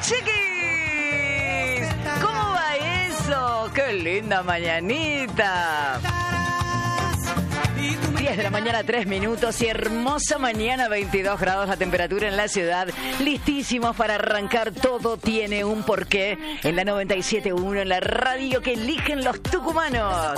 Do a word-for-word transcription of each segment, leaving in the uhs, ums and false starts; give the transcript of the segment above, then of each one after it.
chiquis! ¿Cómo va eso? ¡Qué linda mañanita! diez de la mañana, tres minutos y hermosa mañana, veintidós grados la temperatura en la ciudad. Listísimos para arrancar, todo tiene un porqué. En la noventa y siete punto uno, en la radio que eligen los tucumanos.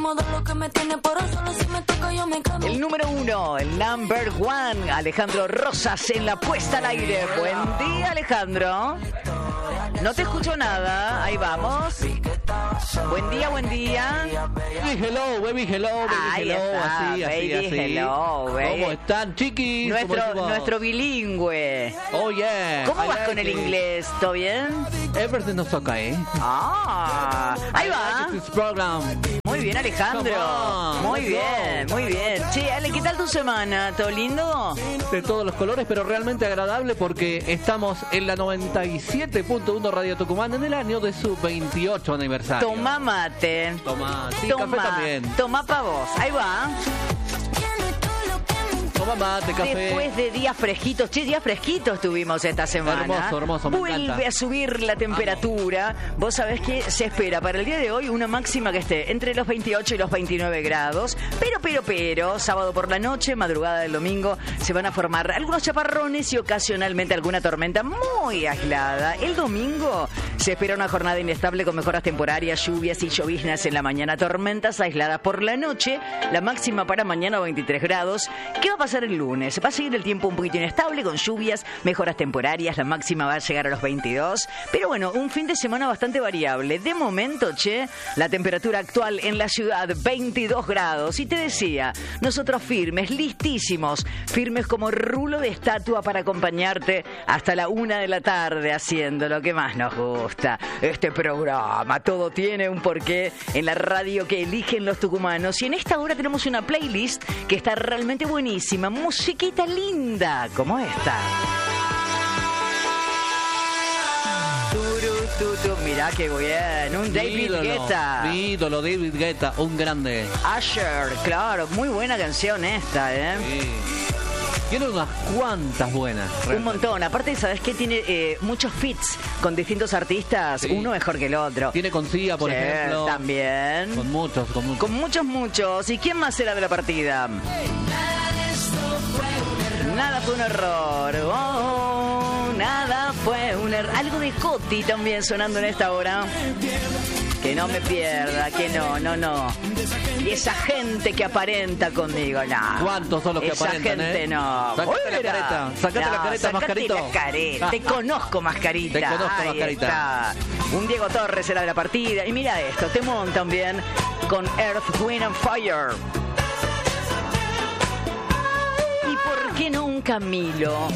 El número uno, el number one, Alejandro Rosas en la puesta al aire. Buen día, Alejandro. No te escucho nada, ahí vamos. Buen día, buen día. Baby hello, baby hello, baby Ahí hello, está, así, baby así, así. hello, baby. ¿Cómo están, chiquis? Nuestro, nuestro bilingüe. Oh, yeah. ¿Cómo I vas like con el it. inglés? ¿Todo bien? Everything nos toca, ¿eh? Ah, ahí I va. like this program. Muy bien, Alejandro. Come on, Muy let's bien, go. muy bien. Che, Ale, ¿qué tal tu semana? ¿Todo lindo? De todos los colores, pero realmente agradable porque estamos en la noventa y siete punto uno Radio Tucumán en el año de su veintiocho aniversario. Toma mate. Toma, sí, Toma, café también. toma pa' vos. Ahí va. Toma mate, café. Después de días fresquitos, che, días fresquitos tuvimos esta semana. Hermoso, hermoso, me Vuelve encanta. a subir la temperatura. Vos sabés que se espera para el día de hoy una máxima que esté entre los veintiocho y los veintinueve grados. Pero, pero, pero, sábado por la noche, madrugada del domingo, se van a formar algunos chaparrones y ocasionalmente alguna tormenta muy aislada. El domingo se espera una jornada inestable con mejoras temporarias, lluvias y lloviznas en la mañana, tormentas aisladas por la noche. La máxima para mañana veintitrés grados. ¿Qué va a pasar el lunes? Va a seguir el tiempo un poquito inestable con lluvias, mejoras temporarias, la máxima va a llegar a los veintidós, pero bueno, un fin de semana bastante variable. De momento, che, la temperatura actual en la ciudad, veintidós grados. Y te decía, nosotros firmes, listísimos, firmes como rulo de estatua para acompañarte hasta la una de la tarde haciendo lo que más nos gusta. Este programa, todo tiene un porqué en la radio que eligen los tucumanos. Y en esta hora tenemos una playlist que está realmente buenísima. Musiquita linda como esta. Turu, tu, tu. Mirá qué bien. Un David ídolo, Guetta. mi ídolo, David Guetta, un grande. Usher, claro. Muy buena canción esta, ¿eh? Sí. Tiene unas cuantas buenas. Un realmente. montón. Aparte, ¿sabes qué? Tiene eh, muchos feats con distintos artistas. Sí. Uno mejor que el otro. Tiene con Sia, por Sí, ejemplo. también. Con muchos, con muchos. Con muchos, muchos. ¿Y quién más será de la partida? Nada fue un error. Oh, nada fue un error. Algo de Coti también sonando en esta hora. Que no me pierda, que no, no, no. Y esa gente que aparenta conmigo, no. ¿Cuántos son los que esa aparentan, gente eh? no. Sacate la Fuera. careta, sacate la careta, sacate Mascarito. la careta. Te conozco, Mascarita. Te conozco, Ahí Mascarita. está. Un Diego Torres será de la partida. Y mira esto, Temón también con Earth, Wind and Fire. ¿Y por qué no un Camilo?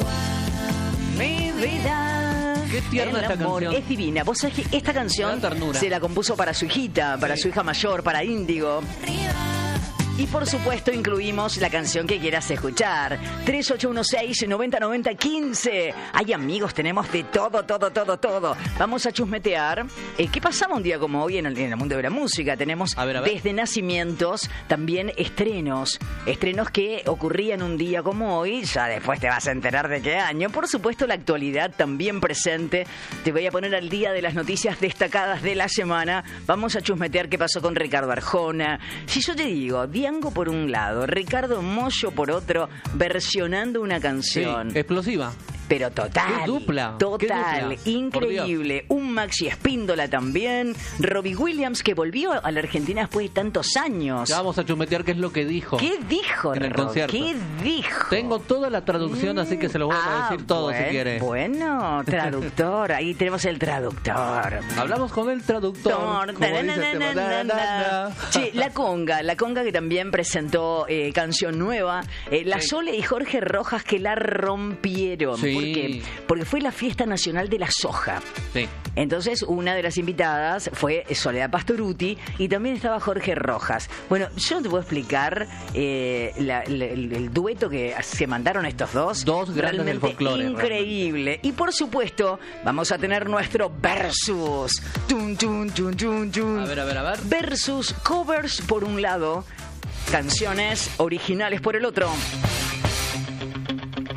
Mi vida. Qué tierna el esta amor canción. es divina. Vos sabés que esta canción Me da ternura. se la compuso para su hijita, para Sí. su hija mayor, para Índigo. Y por supuesto incluimos la canción que quieras escuchar. tres ocho uno seis, nueve cero nueve cero, uno cinco. Hay amigos, tenemos de todo, todo, todo, todo. Vamos a chusmetear. Eh, ¿Qué pasaba un día como hoy en el, en el mundo de la música? Tenemos A ver, a ver. desde nacimientos, también estrenos. Estrenos que ocurrían un día como hoy. Ya después te vas a enterar de qué año. Por supuesto, la actualidad también presente. Te voy a poner al día de las noticias destacadas de la semana. Vamos a chusmetear qué pasó con Ricardo Arjona. Si yo te digo, Diango por un lado, Ricardo Mollo por otro, versionando una Sí, canción. explosiva. Pero total. Qué dupla, Total. qué dupla, Increíble. Un Maxi Espíndola también. Robbie Williams, que volvió a la Argentina después de tantos años. Ya vamos a chumetear qué es lo que dijo. ¿Qué dijo, en el Rob? concierto. ¿Qué dijo? Tengo toda la traducción, así que se lo voy a Ah, decir todo buen- si quiere. Bueno, traductor. Ahí tenemos el traductor. Hablamos con el traductor. Tor- como dice el tema. na, na, na, na. Che, La Conga, La Conga que también presentó eh, canción nueva. Eh, la Sí. Sole y Jorge Rojas que la rompieron. Sí. ¿Por qué? Porque fue la fiesta nacional de la soja. Sí. Entonces, una de las invitadas fue Soledad Pastoruti y también estaba Jorge Rojas. Bueno, yo no te puedo explicar eh, la- la- el, el dueto que se mandaron estos dos. Dos grandes del Realmente folclore, increíble. Y por supuesto, vamos a tener nuestro versus. Tun, tun, tun, tun, tun. A ver, a ver, a ver. Versus covers por un lado, canciones originales por el otro.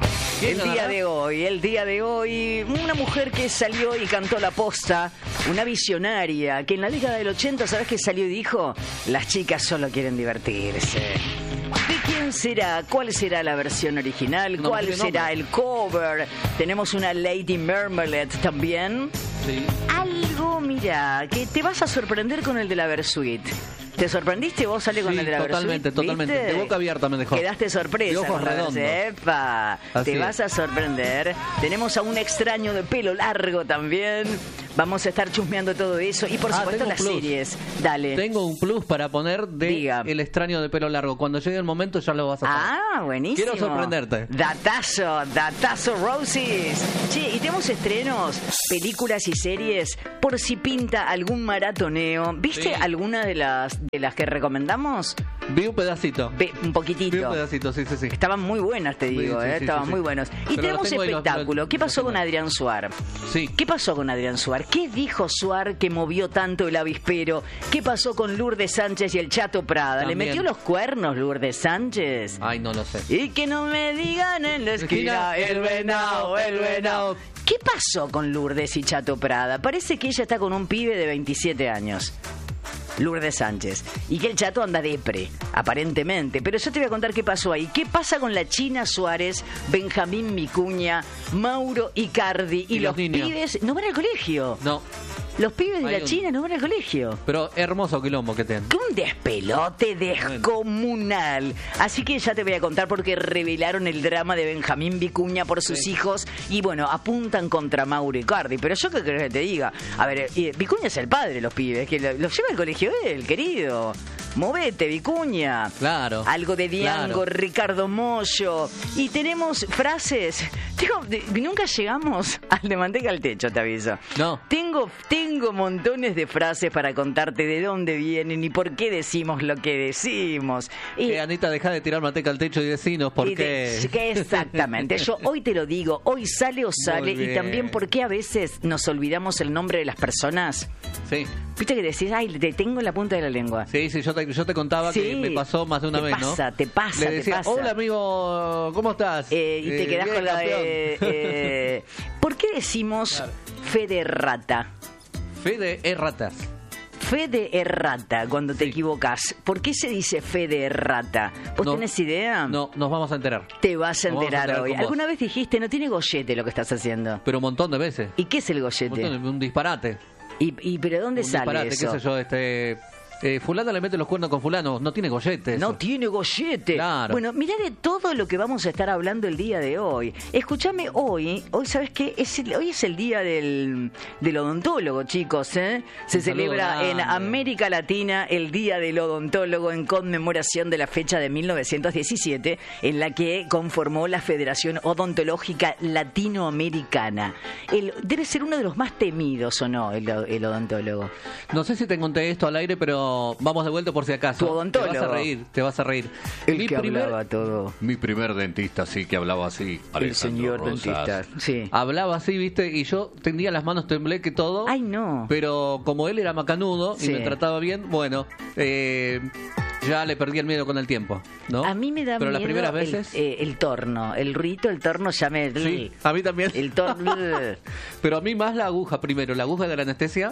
El día de hoy, el día de hoy, una mujer que salió y cantó la posta, una visionaria, que en la década del ochenta, ¿sabes qué salió y dijo? Las chicas solo quieren divertirse. ¿De quién será? ¿Cuál será la versión original? No, ¿Cuál no será nombre. el cover? Tenemos una Lady Marmalade también. Sí. Algo, mira, que te vas a sorprender con el de la Versuit. ¿Te sorprendiste vos, sale con Sí, el de la totalmente, Versuit? totalmente. ¿Viste? De boca abierta me dejó. Quedaste sorpresa. De ojos con la redondos. Versuit. ¡Epa! Así Te es. vas a sorprender. Tenemos a un extraño de pelo largo también. Vamos a estar chusmeando todo eso. Y por Ah, supuesto tengo las un plus. series. Dale. Tengo un plus para poner de Diga. El extraño de pelo largo. Cuando llegue el momento ya lo vas a saber. Ah, buenísimo. Quiero sorprenderte. Datazo, datazo Roses. Che, y tenemos estrenos, películas y series, por si pinta algún maratoneo. ¿Viste Sí. alguna de las de las que recomendamos? Vi un pedacito. Ve, un poquitito. Vi un pedacito, sí, sí, sí. Estaban muy buenas, te digo, Sí, sí, ¿eh? sí, Estaban sí, muy sí. buenos. Y Pero los tenemos tengo ahí, los- espectáculo. los- ¿Qué pasó los con tengo. Adrián Suar? Sí. ¿Qué pasó con Adrián Suar? ¿Qué dijo Suar que movió tanto el avispero? ¿Qué pasó con Lourdes Sánchez y el Chato Prada? También. ¿Le metió los cuernos Lourdes Sánchez? Ay, no lo sé. Y que no me digan en la esquina el venado, el venado. ¿Qué pasó con Lourdes y Chato Prada? Parece que ella está con un pibe de veintisiete años. Lourdes Sánchez. Y que el Chato anda depre, aparentemente. Pero yo te voy a contar qué pasó ahí. ¿Qué pasa con la China Suárez, Benjamín Vicuña, Mauro Icardi y, Y los, los niños. pibes? No van al colegio. No. Los pibes de Hay la un- China no van al colegio. Pero hermoso quilombo que tienen. Que un despelote descomunal. Así que ya te voy a contar porque revelaron el drama de Benjamín Vicuña por sus Sí. hijos y bueno, apuntan contra Mauro Icardi. Pero yo qué querés que te diga. A ver, eh, Vicuña es el padre de los pibes, que lo- los lleva al colegio él, querido. Movete, Vicuña. Claro. Algo de Diango, claro. Ricardo Mollo. Y tenemos frases. Tengo, de- nunca llegamos al de manteca al techo, te aviso. No. Tengo, tengo montones de frases para contarte de dónde vienen y por qué decimos lo que decimos. Y, Eh, Anita, deja de tirar manteca al techo y decinos por y qué. de- que exactamente. Yo hoy te lo digo, hoy sale o sale. Y bien. también por qué a veces nos olvidamos el nombre de las personas. Sí, Viste que decís, ay, te tengo en la punta de la lengua. sí, sí, yo te, yo te contaba Sí. que me pasó más de una Te vez, pasa, ¿no? te pasa, Le te decía, pasa. hola amigo, ¿cómo estás? Eh, y te Eh, quedás bien, con la campeón. de... eh, ¿Por qué decimos Claro. fe de rata? Fe de erratas. Fe de errata cuando te Sí. equivocas. ¿Por qué se dice fe de errata? ¿Vos No. tenés idea? No, nos vamos a enterar. Te vas a Nos vamos a enterar enterar hoy. con vos. ¿Alguna vez dijiste, no tiene gollete lo que estás haciendo? Pero un montón de veces. ¿Y qué es el Un, gollete? montón, un disparate. ¿Y, y pero dónde un sale disparate, eso? qué sé yo, este... Eh, fulano le mete los cuernos con fulano, no tiene gollete. No eso. tiene gollete. Claro. Bueno, mirá de todo lo que vamos a estar hablando el día de hoy. Escúchame hoy, hoy sabes qué, es el- hoy es el día del, del odontólogo, chicos, ¿eh? Se Un saludo celebra en grande. América Latina el Día del Odontólogo en conmemoración de la fecha de mil novecientos diecisiete en la que conformó la Federación Odontológica Latinoamericana. El, debe ser uno de los más temidos, ¿o no, el, el odontólogo? No sé si te conté esto al aire, pero vamos de vuelta por si acaso. Tu odontólogo. Te vas a reír, te vas a reír. El Mi que primer- hablaba todo. Mi primer dentista sí que hablaba así. El Alejandro señor Rosas. dentista. Sí. Hablaba así, viste, y yo tendía las manos tembleque todo. Ay, no. Pero como él era macanudo Sí. y me trataba bien, bueno, eh, ya le perdí el miedo con el tiempo, ¿no? A mí me da Pero miedo las primeras el- veces... eh, el, torno, el ruido, el torno ya me... sí, a mí también. El torno... Pero a mí más la aguja primero, la aguja de la anestesia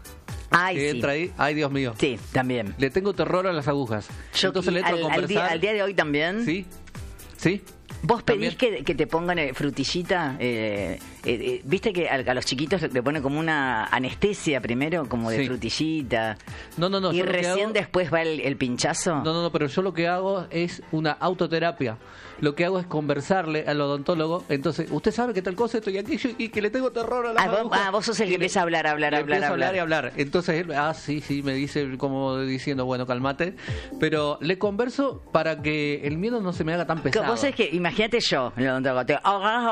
Ay, que sí. entra ahí. Ay, Dios mío. Sí, también. Le tengo terror a las agujas. Yo, Entonces y le entro al, a al conversar. día, al día de hoy también. Sí, sí. ¿Vos pedís También. que, que te pongan eh, frutillita? Eh, eh, eh, ¿Viste que a, a los chiquitos le ponen como una anestesia primero, como de Sí. frutillita? No, no, no. y yo lo que recién hago- después va el, el pinchazo. No, no, no, pero yo lo que hago es una autoterapia. Lo que hago es conversarle al odontólogo. Entonces, usted sabe que tal cosa, esto y aquello, y que le tengo terror a la Ah, vos, ah, vos sos el que empieza a hablar, hablar, hablar, hablar. y hablar. Entonces él, ah, sí, sí, me dice como diciendo, bueno, cálmate. Pero le converso para que el miedo no se me haga tan Que pesado. Vos sabés que, imagínate yo, el odontólogo, te-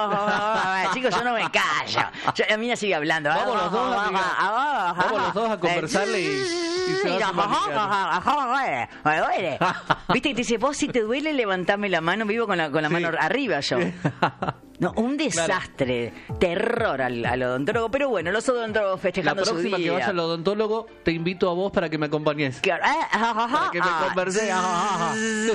chicos, yo no me callo. Yo, la mina sigue hablando. Vamos los dos, amiga. Vamos los dos a conversarle y- y se va a Me duele. Viste que te dice, vos si te duele, levantame la mano, vivo con la, con la Sí. mano arriba yo. No, un desastre, claro. Terror al, al odontólogo, pero bueno, los odontólogos festejando su día. La próxima que vaya al odontólogo, te invito a vos para que me acompañes. Claro. Ah, ah, ah, para que me ah, converse. Ah, ah,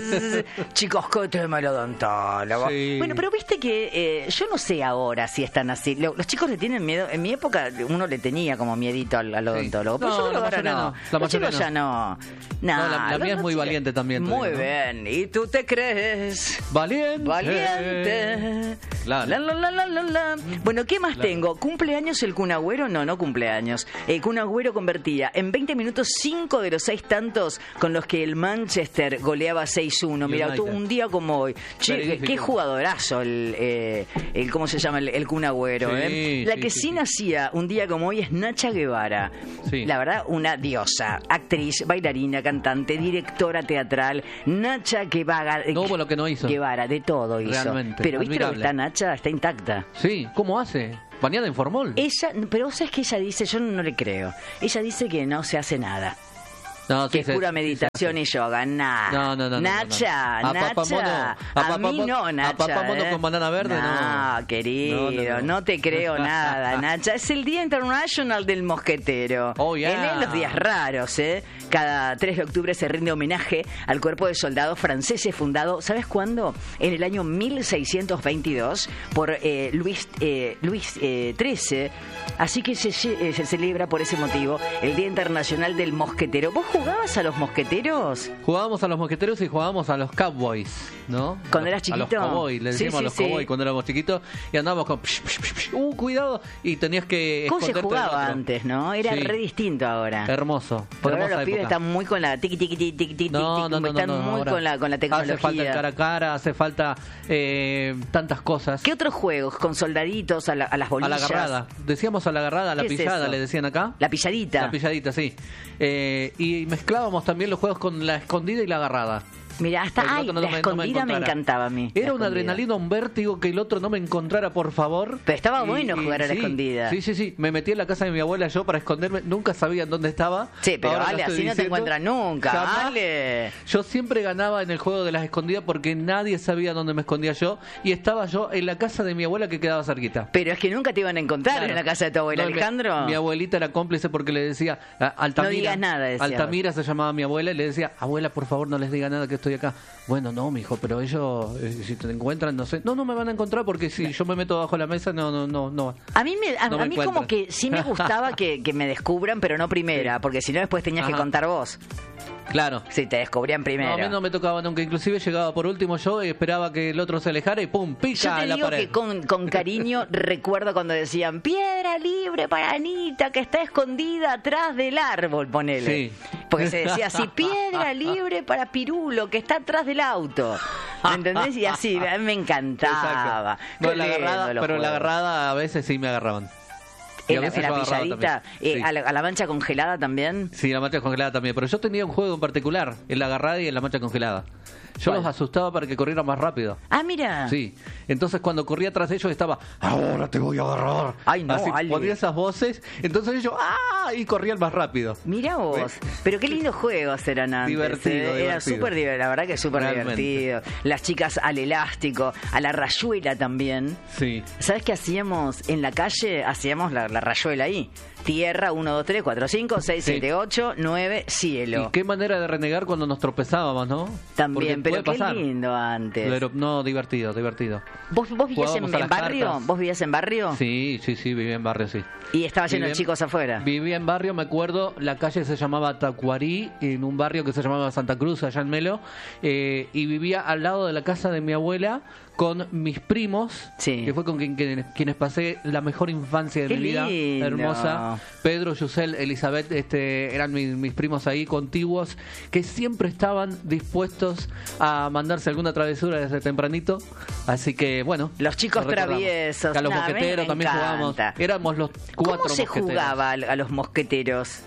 ah. Chicos, qué tema el odontólogo. Sí. Bueno, pero viste que eh, yo no sé ahora si están así. Los chicos le tienen miedo. En mi época uno le tenía como miedito al, al odontólogo, sí. Pero no, yo creo que ahora no. no. La los chicos no. ya no. Nah, no, la, la mía es muy valiente también. Muy digo, bien. ¿No? ¿Y tú te crees? Valiente. Valiente. La, la, la, la, la, la, la. Bueno, ¿qué más la. tengo? ¿Cumpleaños el Kun Agüero? No, no cumpleaños. El Kun Agüero convertía en veinte minutos cinco de los seis tantos con los que el Manchester goleaba seis uno. Mira, tú, un día como hoy. Che, qué jugadorazo el, eh, el ¿cómo se llama? El, el Kun Agüero. Sí, ¿eh? La sí, que sí, sí nacía un día como hoy es Nacha Guevara. Sí. La verdad, una diosa. Actriz, bailarina, cantante, directora teatral. Nacha Guevara. No hubo lo que no hizo. Guevara, de todo hizo. Realmente. Pero viste lo que está Nacha, está intacta. Sí, ¿cómo hace? Bañada en formol. Ella, pero vos sabés que ella dice, yo no le creo. Ella dice que no se hace nada. No, que sí, es pura sí, meditación sí, y yoga. Nah. No, no, no. Nacha, no, no. Nacha. A, papamono, a, a, a mí no, Nacha. A papamono ¿eh? con banana verde, no. No, querido, no, no, no. no te creo nada, Nacha. Es el Día Internacional del Mosquetero. Oh, yeah. En los días raros, ¿eh? Cada tres de octubre se rinde homenaje al cuerpo de soldados franceses fundado, ¿sabes cuándo? En el año mil seiscientos veintidós por eh, Luis, eh, Luis eh, trece. Así que se, eh, se celebra por ese motivo el Día Internacional del Mosquetero. ¿Vos jugabas a los mosqueteros? Jugábamos a los mosqueteros y jugábamos a los cowboys, ¿no? Cuando eras chiquito. A los cowboys, le decíamos sí, sí, a los cowboys sí. Cuando éramos chiquitos y andábamos con psh, psh, psh, uh, cuidado, y tenías que ¿cómo se jugaba antes, no? Era sí. re distinto ahora. Hermoso. Porque ahora los época. pibes están muy con la tiki tiki tiki tiki tiki, no, no, no, están no, no, muy con la con la tecnología. Hace falta el cara a cara, hace falta eh, tantas cosas. ¿Qué otros juegos? Con soldaditos, a, la, a las bolillas. A la agarrada. Decíamos a la agarrada, a la pillada, le decían acá. La pilladita. La pilladita, sí. Eh, y mezclábamos también los juegos con la escondida y la agarrada. Mira, hasta ay, no, la no, escondida no me, me encantaba a mí. Era una adrenalina, un vértigo que el otro no me encontrara, por favor. Pero estaba y, bueno y, jugar a la sí, escondida. Sí, sí, sí. Me metí en la casa de mi abuela yo para esconderme. Nunca sabía en dónde estaba. Sí, pero Ahora Ale, así diciendo, no te encuentras nunca. Ale. Yo siempre ganaba en el juego de las escondidas porque nadie sabía dónde me escondía yo. Y estaba yo en la casa de mi abuela que quedaba cerquita. Pero es que nunca te iban a encontrar claro. en la casa de tu abuela, no, Alejandro. Mi, mi abuelita era cómplice porque le decía Altamira. No digas nada, decía. Altamira se llamaba mi abuela y le decía, abuela, por favor, no les diga nada que estoy acá. Bueno, no, mijo, pero ellos, eh, si te encuentran, no sé. No, no me van a encontrar porque si yo me meto bajo la mesa, no, no, no, no. A mí, me, a, no a me mí como que sí me gustaba que, que me descubran, pero no primera, sí. porque si no después tenías Ajá. que contar vos. Claro. Sí, te descubrían primero. No, a mí no me tocaba nunca. Inclusive llegaba por último yo y esperaba que el otro se alejara y ¡pum! Pica a la pared. Yo te digo que con, con cariño recuerdo cuando decían piedra libre para Anita que está escondida atrás del árbol, ponele. Sí. Porque se decía así, piedra libre para Pirulo que está atrás del auto. ¿Entendés? Y así, a mí me encantaba. No, la agarrada, pero juegos. La agarrada a veces sí me agarraban. En la, en la pilladita, eh, sí. a, la, a la mancha congelada también. Sí, la mancha congelada también. Pero yo tenía un juego en particular, en la agarrada y en la mancha congelada. Yo ¿Cuál? Los asustaba para que corrieran más rápido. Ah, mira. Sí. Entonces cuando corría tras ellos estaba, ahora te voy a agarrar. Ay, no, Así, Ale. Ponía esas voces, entonces ellos, ¡ah! Y corrían más rápido. Mira vos. ¿Ves? Pero qué lindos juegos eran antes. Divertido, ¿eh? divertido. Era súper divertido, la verdad que súper divertido. Las chicas al elástico, a la rayuela también. Sí. ¿Sabes qué hacíamos en la calle? Hacíamos la, la rayuela ahí. Tierra, uno, dos, tres, cuatro, cinco, seis, siete, ocho, nueve, cielo. Y qué manera de renegar cuando nos tropezábamos, ¿no? También, pero qué pasar. Lindo antes. Pero no, divertido, divertido. ¿Vos, vos vivías en, en barrio? Cartas. ¿Vos vivías en barrio? Sí, sí, sí, vivía en barrio, sí. ¿Y estaba lleno de chicos afuera? Vivía en barrio, me acuerdo, la calle se llamaba Tacuarí, en un barrio que se llamaba Santa Cruz, allá en Melo, eh, y vivía al lado de la casa de mi abuela con mis primos, sí. que fue con quien, quienes, quienes pasé la mejor infancia de Qué mi vida, lindo. Hermosa. Pedro, Yusel, Elizabeth, este, eran mis, mis primos ahí contiguos, que siempre estaban dispuestos a mandarse alguna travesura desde tempranito, así que bueno. Los chicos traviesos. Que a los nah, mosqueteros también encanta. jugábamos, éramos los cuatro ¿Cómo se mosqueteros. jugaba a los mosqueteros?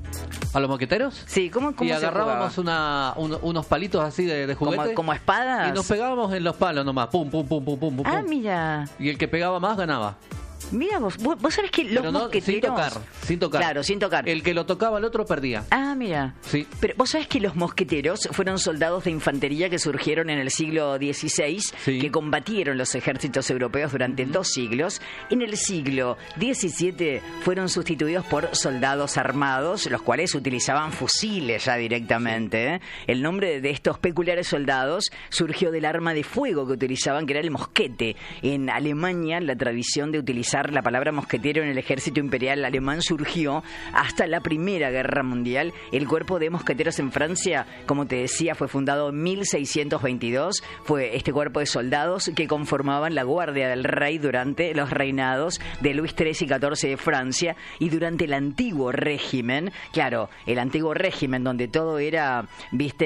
¿A los mosqueteros? Sí, ¿cómo, cómo y se agarrábamos una, un, unos palitos así de, de juguete. ¿Como, como espadas? Y nos pegábamos en los palos nomás, pum, pum, pum, pum, pum, pum. Ah, mira. Y el que pegaba más ganaba. Mira vos, vos, vos sabés que los Pero no, mosqueteros... sin tocar, sin tocar. Claro, sin tocar. El que lo tocaba al otro perdía. Ah, mira. Sí. Pero vos sabés que los mosqueteros fueron soldados de infantería que surgieron en el siglo dieciséis, Sí. que combatieron los ejércitos europeos durante dos siglos. En el siglo diecisiete fueron sustituidos por soldados armados, los cuales utilizaban fusiles ya directamente. ¿eh? El nombre de estos peculiares soldados surgió del arma de fuego que utilizaban, que era el mosquete. En Alemania, la tradición de utilizar la palabra mosquetero en el ejército imperial alemán surgió hasta la Primera Guerra Mundial. El cuerpo de mosqueteros en Francia, como te decía, fue fundado en mil seiscientos veintidós. Fue este cuerpo de soldados que conformaban la guardia del rey durante los reinados de Luis trece y catorce de Francia y durante el antiguo régimen. Claro, el antiguo régimen donde todo era, viste,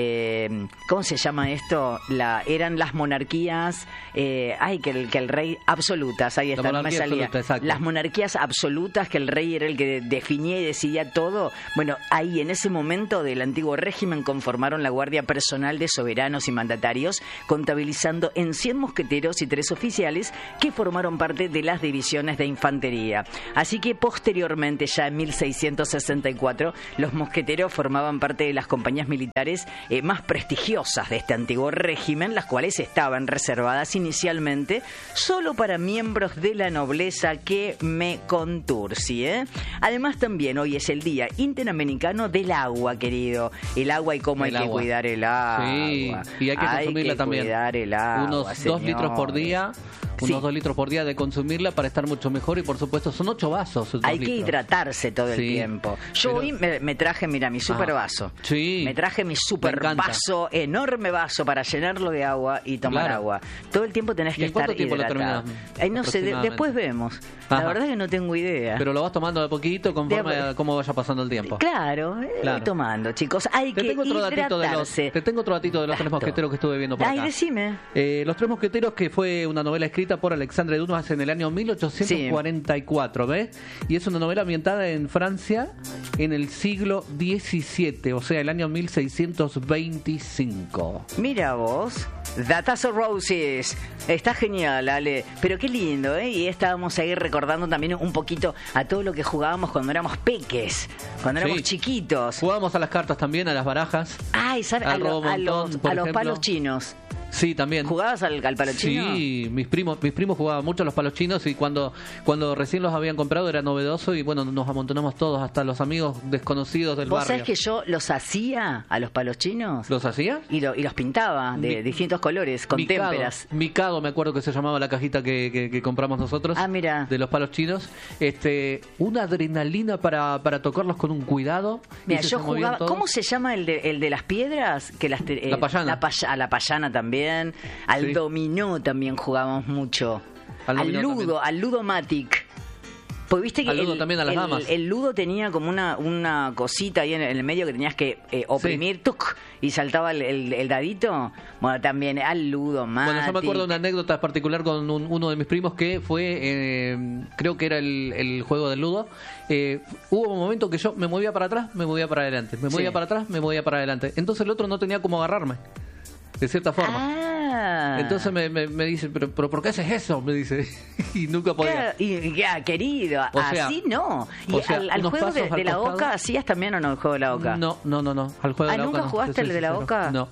eh, ¿cómo se llama esto? La, eran las monarquías, eh, ay, que el, que el rey absolutas, ahí está, no me salía. Absoluta, exacto. Las monarquías absolutas, que el rey era el que definía y decidía todo. Bueno, ahí en ese momento del antiguo régimen conformaron la guardia personal de soberanos y mandatarios, contabilizando en cien mosqueteros y tres oficiales que formaron parte de las divisiones de infantería. Así que posteriormente, ya en mil seiscientos sesenta y cuatro, los mosqueteros formaban parte de las compañías militares eh, más prestigiosas de este antiguo régimen, las cuales estaban reservadas inicialmente solo para miembros de la nobleza que me conturcie. ¿eh? Además, también hoy es el Día Interamericano del Agua, querido. El agua y cómo El hay que agua. cuidar el agua. Sí, y hay que consumirla que también. Cuidar el agua, Unos dos señores. litros por día, unos Sí. dos litros por día de consumirla para estar mucho mejor y por supuesto son ocho vasos. dos Hay que litros. hidratarse todo el Sí, tiempo. Yo pero- hoy me, me traje, mira, mi super Ah, vaso. sí. Me traje mi super Me encanta. vaso, enorme vaso para llenarlo de agua y tomar Claro. agua. Todo el tiempo tenés ¿Y que en cuánto estar tiempo lo hidratado. terminás, Ay, no sé, de- aproximadamente? después vemos. La Ajá. verdad que no tengo idea. Pero lo vas tomando de poquito conforme De a- a cómo vaya pasando el tiempo. Claro, eh, Claro. tomando, chicos. Hay Te que tengo otro datito de los, hidratarse. te tengo otro datito de los tres Dato. mosqueteros que estuve viendo por Ay, acá. decime. Eh, Los Tres Mosqueteros, que fue una novela escrita por Alexandre Dumas en el año mil ochocientos cuarenta y cuatro, ¿ves? Y es una novela ambientada en Francia en el siglo diecisiete, o sea, el año mil seiscientos veinticinco. Mira vos, Datazo Roses, está genial, Ale, pero qué lindo, ¿eh? Y estábamos ahí recordando también un poquito a todo lo que jugábamos cuando éramos peques, cuando éramos Sí. chiquitos. Jugábamos a las cartas también, a las barajas. Ay, ¿sabes? A, Al lo- a Robomontón, los, por a los ejemplo. palos chinos. Sí, también. ¿Jugabas al, al palo chino? Sí, mis primos, mis primos jugaban mucho a los palos chinos y cuando, cuando recién los habían comprado era novedoso y bueno, nos amontonamos todos, hasta los amigos desconocidos del ¿Vos barrio. sabés que yo los hacía a los palos chinos? ¿Los hacía? Y, lo- y los pintaba de Mi- distintos colores, con Micado, témperas. Micado, me acuerdo que se llamaba la cajita que, que, que compramos nosotros. Ah, mira. De los palos chinos. Este, una adrenalina para, para tocarlos con un cuidado. y Mira, se- yo se movían jugaba. todos. ¿Cómo se llama el de, el de las piedras? Que las, te- eh, La payana. La, paya- a la payana también. Al Sí. dominó también jugábamos mucho. Al Al, dominó ludo, también. al ludomatic. Pues viste que Al ludo el, también, a las el- damas. el ludo tenía como una, una cosita ahí en el, en el medio que tenías que eh, oprimir tuc, y saltaba el, el- el dadito. Bueno, también al ludo Bueno, yo me acuerdo de una anécdota particular con un- uno de mis primos que fue, eh, creo que era el, el juego del ludo. Eh, hubo un momento que yo me movía para atrás, me movía para adelante, me movía Sí. para atrás, me movía para adelante. Entonces el otro no tenía cómo agarrarme, de cierta forma. Ah. Entonces me, me, me dice, ¿Pero, pero ¿por qué haces eso? Me dice. Y nunca podía. Claro, y ya, querido, O sea, así no. Y o sea, al, al unos juego de, pasos de al la costado. Oca, ¿hacías también o no el juego de la Oca? No, no, no, no. Al juego Ah, de la ¿nunca Oca no, jugaste te soy el de la sincero. Oca? No.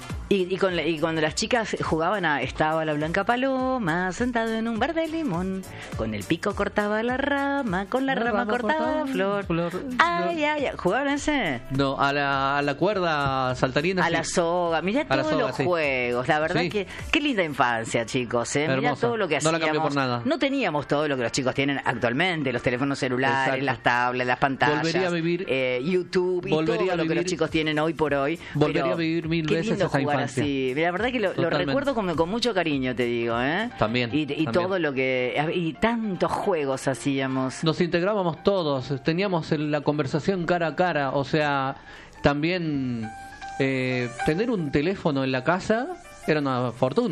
Y, y, con la- y cuando las chicas jugaban a estaba la blanca paloma sentado en un bar de limón, con el pico cortaba la rama, con la, La rama, rama cortaba cortaba la flor. flor. Ay, ay, ay. ¿Jugaban ese? No, a la, a la cuerda saltarina. A sí. la soga, mirá A la todos soga, los sí. juegos, la verdad Sí. que qué linda infancia, chicos, eh. Mirá Hermosa. todo lo que No la hacíamos. cambio por nada. No teníamos todo lo que los chicos tienen actualmente, los teléfonos celulares, Exacto. las tablets, las pantallas, Volvería a vivir- eh, YouTube y volvería todo a lo que vivir- los chicos tienen hoy por hoy. volvería pero a vivir mil qué veces lindo esa jugar infancia. así. La verdad que lo, lo Totalmente. recuerdo con, con mucho cariño, te digo, ¿eh? También, Y, y también. todo lo que y tantos juegos hacíamos. Nos integrábamos todos, teníamos el- la conversación cara a cara, o sea, también eh, tener un teléfono en la casa era una fortuna.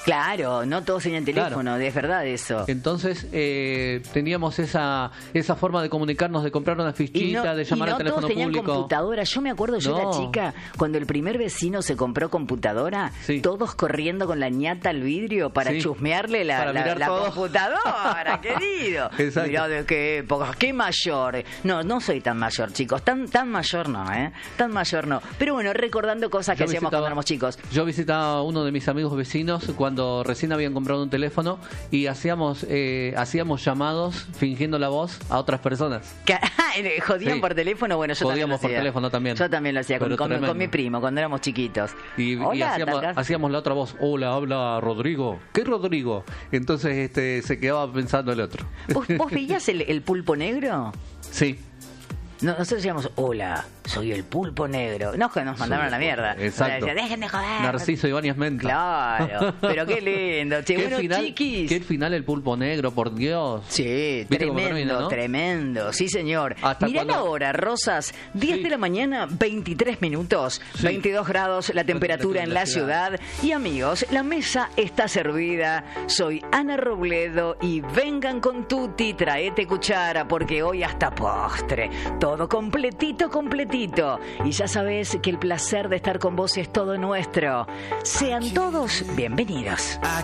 Claro, no todos tenían teléfono, claro. Es verdad eso. Entonces eh, teníamos esa esa forma de comunicarnos, de comprar una fichita, no, de llamar y no al teléfono todos tenían público. Computadora. Yo me acuerdo, yo no. era chica, cuando el primer vecino se compró computadora, sí. todos corriendo con la ñata al vidrio para sí. chusmearle la, para la, la computadora, querido. Exacto. Mirá de qué época, qué mayor. No, no soy tan mayor, chicos, tan tan mayor no, ¿eh? Tan mayor no. Pero bueno, recordando cosas que yo hacíamos visitaba, cuando éramos chicos. Yo visitaba a uno de mis amigos vecinos cuando recién habían comprado un teléfono y hacíamos eh, hacíamos llamados fingiendo la voz a otras personas. ¿Jodían sí. por teléfono? Bueno, yo Jodíamos también lo hacía. por teléfono también. Yo también lo hacía con, con, con mi primo cuando éramos chiquitos. Y, Hola, y hacíamos, hacíamos la otra voz. Hola, habla Rodrigo. ¿Qué Rodrigo? Entonces este se quedaba pensando el otro. ¿Vos, vos veías el, el pulpo negro? Sí. No, nosotros decíamos, hola, soy el pulpo negro. No, que nos mandaron a la mierda. Exacto. O sea, dejen de joder. Narciso Ibáñez Menta. Claro, pero qué lindo. Che, ¿Qué bueno, final, chiquis. ¿Qué final el pulpo negro, por Dios? Sí, tremendo, termina, ¿no? Tremendo. Sí, señor. Mirá cuando... la hora, Rosas. diez sí. de la mañana, veintitrés minutos. Sí. veintidós grados la temperatura en la ciudad. ciudad. Y amigos, la mesa está servida. Soy Ana Robledo y vengan con Tuti, traete cuchara, porque hoy hasta postre. Todo completito, completito. Y ya sabes que el placer de estar con vos es todo nuestro. Sean todos bienvenidos.